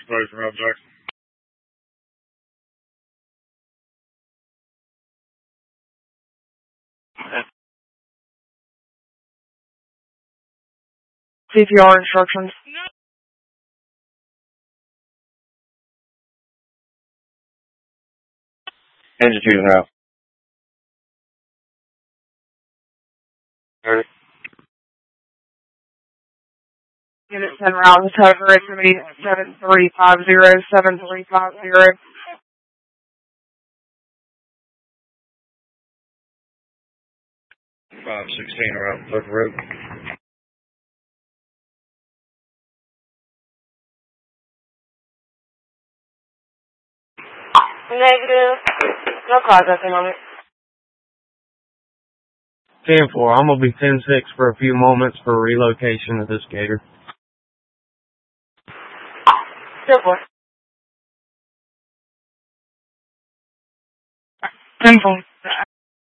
exposure, Rob Jackson. CPR instructions. Engine 2 to the house. 30. Unit 10 rounds, cover it to me, 7350, 7350. 516 around Look Road. Negative. No cause at the moment. 10-4, I'm going to be 10-6 for a few moments for relocation of this gator. 10-4. 10-4.